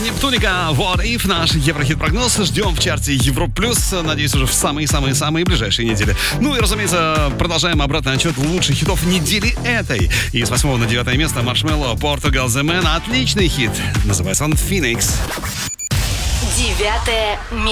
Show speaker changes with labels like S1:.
S1: Нептуника. Вот и наш Еврохит-прогноз. Ждем в чарте Европ Плюс. Надеюсь, уже в самые-самые-самые ближайшие недели. Ну и, разумеется, продолжаем обратный отчет лучших хитов недели этой. И с 8 на 9 место Маршмелло, Portugal The Man. Отличный хит. Называется он Phoenix.
S2: 9 место.